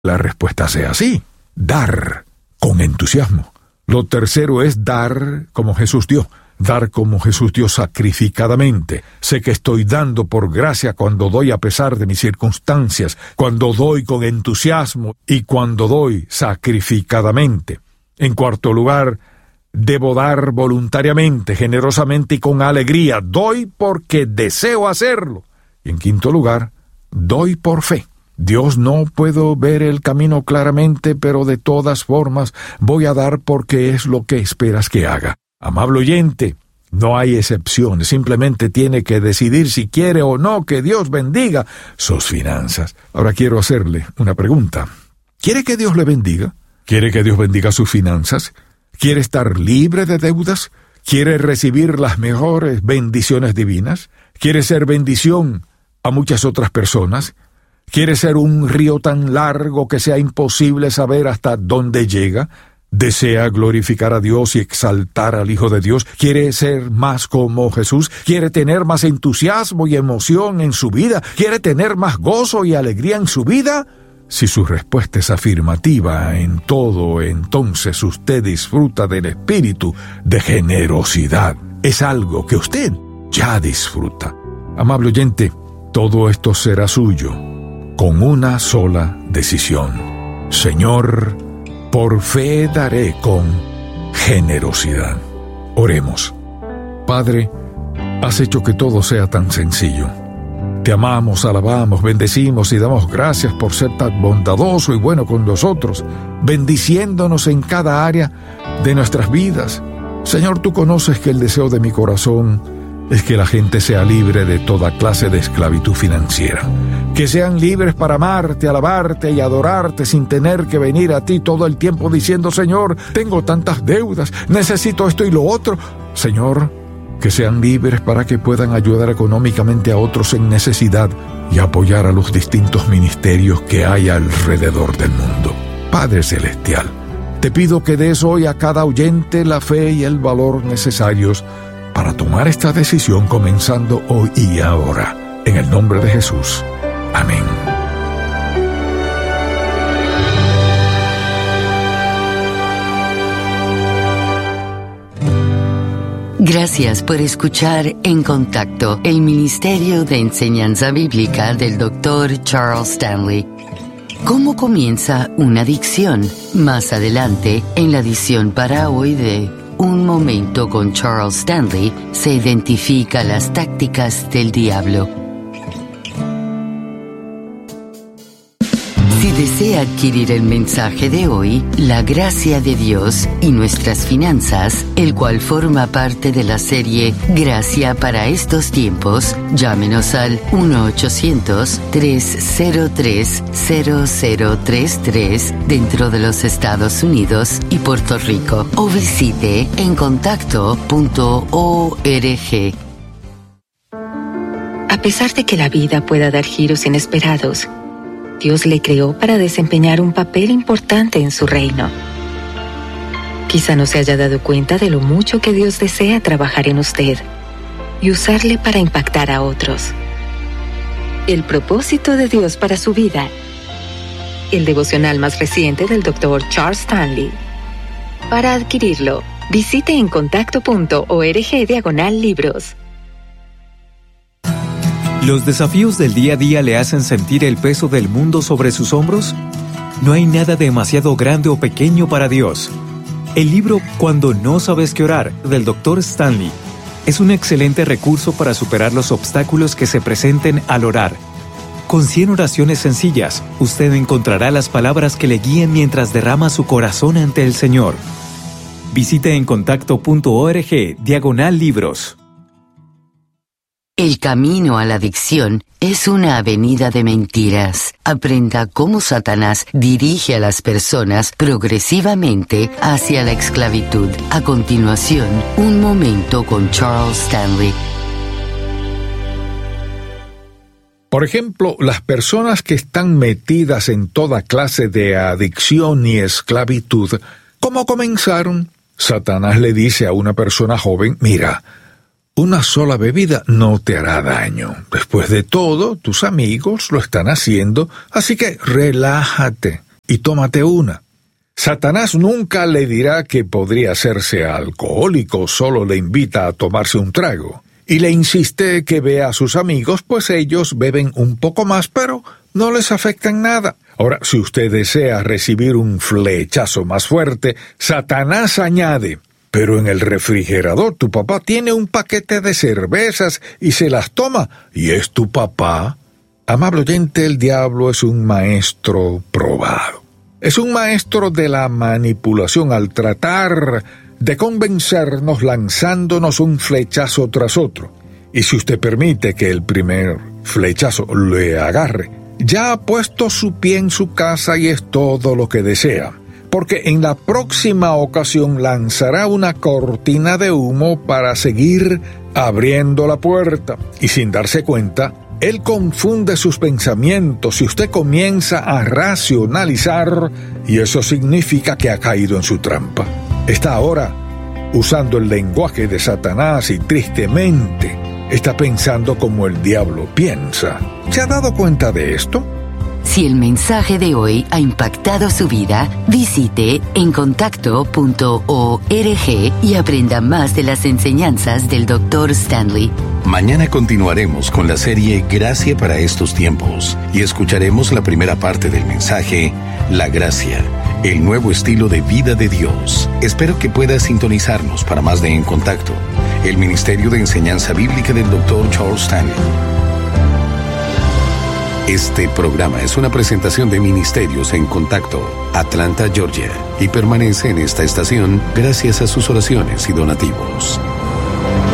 la respuesta sea sí. Dar con entusiasmo. Lo tercero es dar como Jesús dio. Dar como Jesús dio sacrificadamente. Sé que estoy dando por gracia cuando doy a pesar de mis circunstancias, cuando doy con entusiasmo y cuando doy sacrificadamente. En cuarto lugar, debo dar voluntariamente, generosamente y con alegría. Doy porque deseo hacerlo. Y en quinto lugar, doy por fe. Dios, no puedo ver el camino claramente, pero de todas formas voy a dar porque es lo que esperas que haga. Amable oyente, no hay excepciones, simplemente tiene que decidir si quiere o no que Dios bendiga sus finanzas. Ahora quiero hacerle una pregunta. ¿Quiere que Dios le bendiga? ¿Quiere que Dios bendiga sus finanzas? ¿Quiere estar libre de deudas? ¿Quiere recibir las mejores bendiciones divinas? ¿Quiere ser bendición a muchas otras personas? ¿Quiere ser un río tan largo que sea imposible saber hasta dónde llega? ¿Desea glorificar a Dios y exaltar al Hijo de Dios? ¿Quiere ser más como Jesús? ¿Quiere tener más entusiasmo y emoción en su vida? ¿Quiere tener más gozo y alegría en su vida? Si su respuesta es afirmativa en todo, entonces usted disfruta del espíritu de generosidad. Es algo que usted ya disfruta. Amable oyente, todo esto será suyo con una sola decisión. Señor, por fe daré con generosidad. Oremos. Padre, has hecho que todo sea tan sencillo. Te amamos, alabamos, bendecimos y damos gracias por ser tan bondadoso y bueno con nosotros, bendiciéndonos en cada área de nuestras vidas. Señor, tú conoces que el deseo de mi corazón es que la gente sea libre de toda clase de esclavitud financiera. Que sean libres para amarte, alabarte y adorarte sin tener que venir a ti todo el tiempo diciendo, Señor, tengo tantas deudas, necesito esto y lo otro. Señor, que sean libres para que puedan ayudar económicamente a otros en necesidad y apoyar a los distintos ministerios que hay alrededor del mundo. Padre Celestial, te pido que des hoy a cada oyente la fe y el valor necesarios para tomar esta decisión comenzando hoy y ahora. En el nombre de Jesús. Amén. Gracias por escuchar En Contacto, el Ministerio de Enseñanza Bíblica del Dr. Charles Stanley. ¿Cómo comienza una adicción? Más adelante, en la edición para hoy de Un Momento con Charles Stanley, se identifica las tácticas del diablo. Si desea adquirir el mensaje de hoy, La Gracia de Dios y Nuestras Finanzas, el cual forma parte de la serie Gracia para estos tiempos, llámenos al 1-800-303-0033 dentro de los Estados Unidos y Puerto Rico o visite encontacto.org. A pesar de que la vida pueda dar giros inesperados, Dios le creó para desempeñar un papel importante en su reino. Quizá no se haya dado cuenta de lo mucho que Dios desea trabajar en usted y usarle para impactar a otros. El propósito de Dios para su vida. El devocional más reciente del Dr. Charles Stanley. Para adquirirlo, visite encontacto.org/libros. ¿Los desafíos del día a día le hacen sentir el peso del mundo sobre sus hombros? No hay nada demasiado grande o pequeño para Dios. El libro Cuando no sabes qué orar, del Dr. Stanley, es un excelente recurso para superar los obstáculos que se presenten al orar. Con 100 oraciones sencillas, usted encontrará las palabras que le guíen mientras derrama su corazón ante el Señor. Visite encontacto.org/libros. El camino a la adicción es una avenida de mentiras. Aprenda cómo Satanás dirige a las personas progresivamente hacia la esclavitud. A continuación, un momento con Charles Stanley. Por ejemplo, las personas que están metidas en toda clase de adicción y esclavitud, ¿cómo comenzaron? Satanás le dice a una persona joven, mira, una sola bebida no te hará daño. Después de todo, tus amigos lo están haciendo, así que relájate y tómate una. Satanás nunca le dirá que podría hacerse alcohólico, solo le invita a tomarse un trago. Y le insiste que vea a sus amigos, pues ellos beben un poco más, pero no les afecta en nada. Ahora, si usted desea recibir un flechazo más fuerte, Satanás añade: pero en el refrigerador tu papá tiene un paquete de cervezas y se las toma, y es tu papá. Amable oyente, el diablo es un maestro probado. Es un maestro de la manipulación al tratar de convencernos lanzándonos un flechazo tras otro. Y si usted permite que el primer flechazo le agarre, ya ha puesto su pie en su casa y es todo lo que desea. Porque en la próxima ocasión lanzará una cortina de humo para seguir abriendo la puerta. Y sin darse cuenta, él confunde sus pensamientos y usted comienza a racionalizar, y eso significa que ha caído en su trampa. Está ahora usando el lenguaje de Satanás y tristemente está pensando como el diablo piensa. ¿Se ha dado cuenta de esto? Si el mensaje de hoy ha impactado su vida, visite encontacto.org y aprenda más de las enseñanzas del Dr. Stanley. Mañana continuaremos con la serie Gracia para estos tiempos y escucharemos la primera parte del mensaje, La Gracia, el nuevo estilo de vida de Dios. Espero que pueda sintonizarnos para más de En Contacto, el Ministerio de Enseñanza Bíblica del Dr. Charles Stanley. Este programa es una presentación de Ministerios en Contacto, Atlanta, Georgia, y permanece en esta estación gracias a sus oraciones y donativos.